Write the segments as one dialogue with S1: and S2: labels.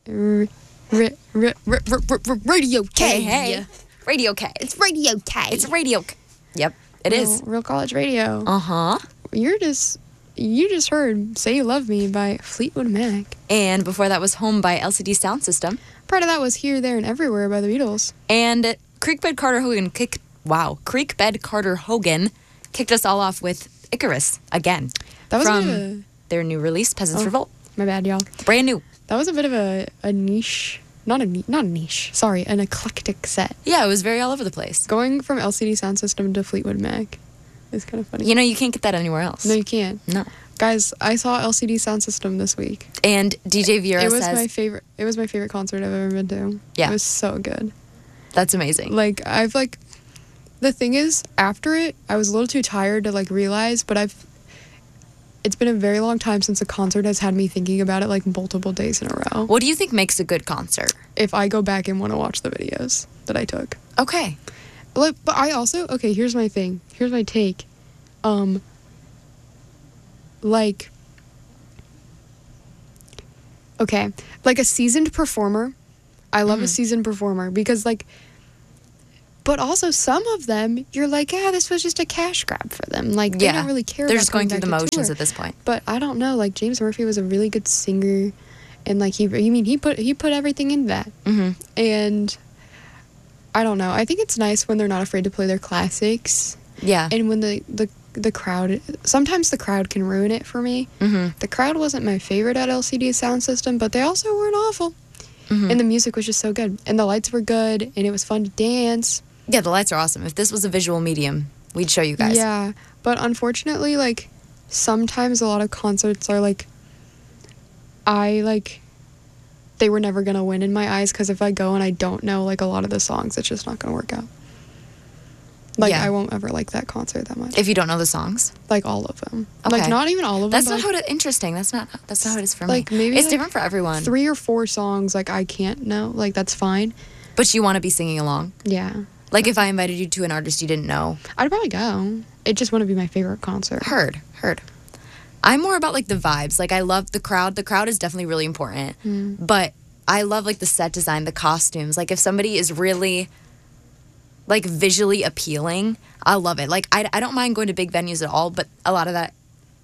S1: Radio K.
S2: Hey. Radio K.
S1: It's Radio K.
S2: It's Radio K. Yep, it is.
S1: Real College Radio.
S2: Uh-huh.
S1: You just heard Say You Love Me by Fleetwood Mac.
S2: And before that was Home by LCD Sound System.
S1: Part of that was Here, There, and Everywhere by the Beatles.
S2: And Creekbed Carter Hogan kicked us all off with Icarus again.
S1: That was
S2: from their new release, Peasants Revolt.
S1: My bad, y'all.
S2: Brand new.
S1: That was a bit of a niche, not a niche, sorry, an eclectic set.
S2: Yeah, it was very all over the place.
S1: Going from LCD Sound System to Fleetwood Mac is kind of funny.
S2: You know, you can't get that anywhere else.
S1: No, you can't.
S2: No.
S1: Guys, I saw LCD Sound System this week.
S2: And DJ Vera
S1: It was
S2: says...
S1: my favorite concert I've ever been to.
S2: Yeah.
S1: It was so good.
S2: That's amazing.
S1: The thing is, after it, I was a little too tired to, realize, but it's been a very long time since a concert has had me thinking about it, multiple days in a row.
S2: What do you think makes a good concert?
S1: If I go back and want to watch the videos that I took.
S2: Okay.
S1: But I also... Okay, here's my thing. Here's my take. Okay. A seasoned performer. I love a seasoned performer because, but also some of them, you're this was just a cash grab for them. They don't really care.
S2: They're
S1: about
S2: just going through the
S1: back to
S2: motions
S1: tour.
S2: at this point.
S1: But I don't know. James Murphy was a really good singer, and he put everything into that.
S2: Mm-hmm.
S1: And I don't know. I think it's nice when they're not afraid to play their classics.
S2: Yeah.
S1: And when the crowd, sometimes the crowd can ruin it for me.
S2: Mm-hmm.
S1: The crowd wasn't my favorite at LCD Sound System, but they also weren't awful.
S2: Mm-hmm.
S1: And the music was just so good. And the lights were good, and it was fun to dance.
S2: Yeah, the lights are awesome. If this was a visual medium, we'd show you guys.
S1: Yeah, but unfortunately, sometimes a lot of concerts are they were never going to win in my eyes, because if I go and I don't know, a lot of the songs, it's just not going to work out.
S2: Yeah.
S1: I won't ever like that concert that much.
S2: If you don't know the songs?
S1: All of them.
S2: Okay.
S1: Not even all of them.
S2: That's not how it... Interesting. That's not how it is for me.
S1: Maybe
S2: it's different for everyone.
S1: 3 or 4 songs, I can't know. That's fine.
S2: But you want to be singing along?
S1: Yeah.
S2: If I invited you to an artist you didn't know?
S1: I'd probably go. It just wouldn't be my favorite concert.
S2: Heard. I'm more about, the vibes. I love the crowd. The crowd is definitely really important. But I love, the set design, the costumes. If somebody is really... visually appealing, I love it. I don't mind going to big venues at all, but a lot of that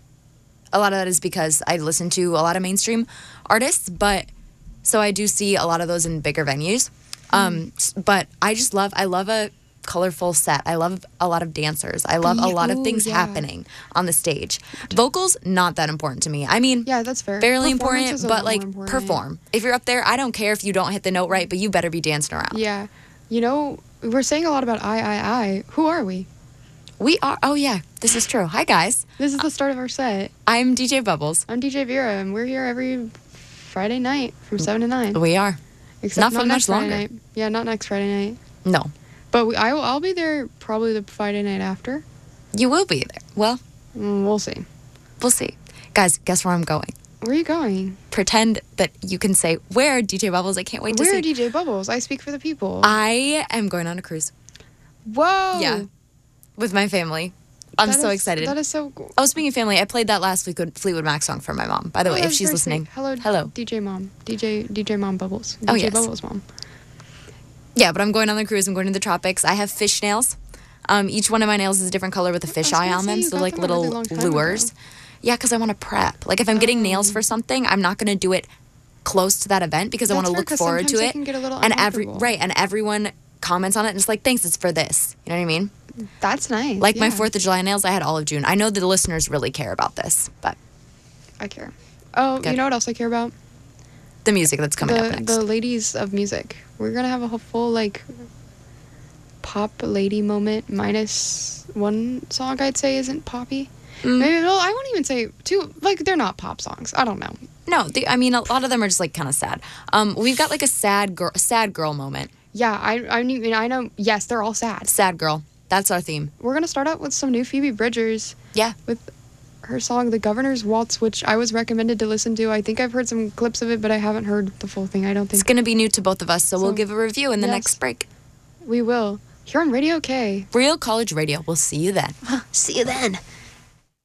S2: is because I listen to a lot of mainstream artists, but so I do see a lot of those in bigger venues. But I love a colorful set. I love a lot of dancers. I love a lot of things happening on the stage. Vocals, not that important to me. I mean,
S1: yeah, that's fair.
S2: Fairly important, but
S1: important.
S2: perform. If you're up there, I don't care if you don't hit the note right, but you better be dancing around.
S1: Yeah. We're saying a lot about I. Who are we?
S2: We are. Oh, yeah. This is true. Hi, guys.
S1: This is the start of our set.
S2: I'm DJ Bubbles.
S1: I'm DJ Vera, and we're here every Friday night from 7 to 9.
S2: We are.
S1: Except
S2: not for much longer.
S1: Night. Yeah, not next Friday night.
S2: No.
S1: But I'll be there probably the Friday night after.
S2: You will be there. Well.
S1: We'll see.
S2: We'll see. Guys, guess where I'm going?
S1: Where are you going?
S2: Pretend that you can say, where, DJ Bubbles? I can't wait to see.
S1: Where, DJ Bubbles? I speak for the people.
S2: I am going on a cruise.
S1: Whoa!
S2: Yeah. With my family. I'm so excited.
S1: That is so cool.
S2: Oh, speaking of family, I played that last Fleetwood Mac song for my mom, by the way, if she's listening.
S1: Hello. DJ Mom. DJ Mom Bubbles. DJ
S2: yes.
S1: Bubbles Mom.
S2: Yeah, but I'm going on the cruise. I'm going to the tropics. I have fish nails. Each one of my nails is a different color with a fish eye on them. So little lures. Yeah, because I want to prep. If I'm getting nails for something, I'm not going to do it close to that event because I want to look forward to it.
S1: Can get a little
S2: and everyone comments on it and it's thanks, it's for this. You know what I mean?
S1: That's nice.
S2: My 4th of July nails, I had all of June. I know the listeners really care about this, but
S1: I care. Oh, good. You know what else I care about?
S2: The music that's coming up next.
S1: The ladies of music. We're gonna have a full pop lady moment minus one song I'd say isn't poppy. Maybe, I won't even say two. They're not pop songs. I don't know.
S2: No, a lot of them are just kind of sad. We've got a sad girl moment.
S1: Yeah, I know. Yes, they're all sad.
S2: Sad girl. That's our theme.
S1: We're gonna start out with some new Phoebe Bridgers.
S2: Yeah.
S1: With her song "The Governor's Waltz," which I was recommended to listen to. I think I've heard some clips of it, but I haven't heard the full thing. I don't think
S2: it's gonna be new to both of us, so we'll give a review in the next break.
S1: We will. Here on Radio K.
S2: Real College Radio. We'll see you then.
S1: See you then.